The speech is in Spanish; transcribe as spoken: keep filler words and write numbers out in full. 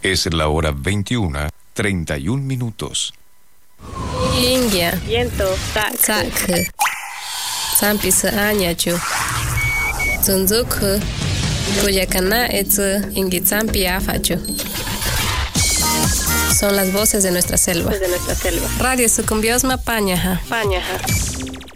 Es la hora veintiuna, treinta y un minutos. Ingia. Viento. Sak. Sampis Anyachu. Zunzuku. Kuyakana etsu Ingitsampi Afachu. Son las voces de nuestra selva. De nuestra selva. Radio Sucumbiosma Pañaja. Pañaja.